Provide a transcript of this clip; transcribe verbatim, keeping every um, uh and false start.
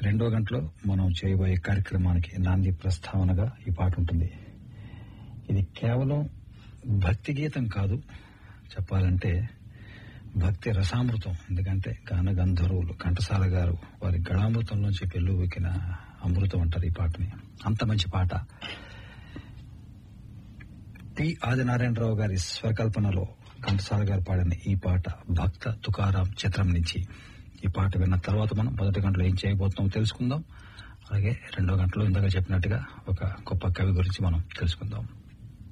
రెండో గంటలో మనం చేయబోయే కార్యక్రమానికి నాంది ప్రస్తావనగా ఈ పాట ఉంటుంది. ఇది కేవలం భక్తి గీతం కాదు, చెప్పాలంటే భక్తి రసామృతం. ఎందుకంటే గాన గంధర్వులు ఘంటసాల గారు వారి గళామృతంలోంచి పెళ్ళువికిన అమృతం అంటారు ఈ పాటని. అంత మంచి పాట. పి ఆదినారాయణరావు గారి స్వరకల్పనలో ఘంటసాల గారు పాడిన ఈ పాట భక్త తుకారాం చిత్రం నుంచి. ఈ పాట విన్న తర్వాత మనం మొదటి గంటలో ఏం చేయబోతున్నాం తెలుసుకుందాం. అలాగే రెండో గంటలో ఇందాక చెప్పినట్టుగా ఒక గొప్ప కవి గురించి మనం తెలుసుకుందాం.